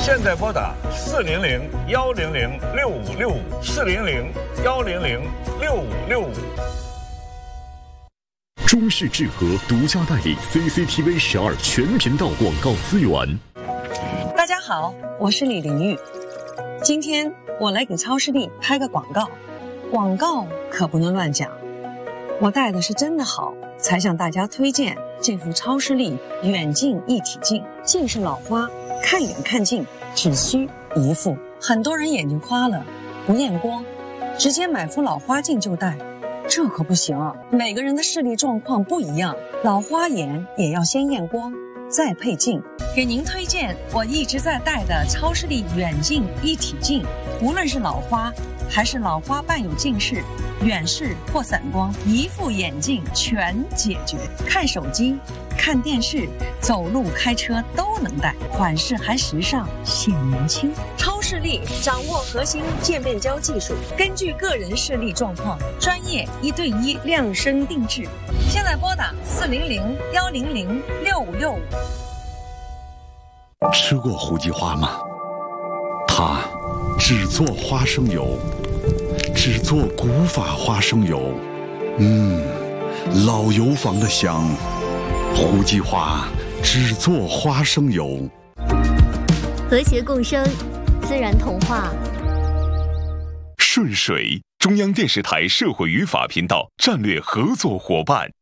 在拨打400-100-6565，400-100-6565。 中视智和独家代理 CCTV 12全频道广告资源。 大家好，我是李玲玉。今天我来给超视力拍个广告，广告可不能乱讲。我带的是真的好，才向大家推荐这副超视力远近一体镜。近视老花，看远看近只需一副。很多人眼睛花了，不验光，直接买副老花镜就戴，这可不行啊！每个人的视力状况不一样，老花眼也要先验光，再配镜。给您推荐我一直在戴的超视力远近一体镜，无论是老花还是老花伴有近视、远视或散光，一副眼镜全解决。看手机、看电视、走路、开车都能戴，款式还时尚，显年轻。超视力掌握核心渐变焦技术，根据个人视力状况，专业1对1量身定制。现在拨打400-100-6565。 吃过胡姬花吗？它只做花生油，只做古法花生油，老油坊的香。胡姬花只做花生油， 和谐共生，自然童话。 顺水，中央电视台社会与法频道战略合作伙伴。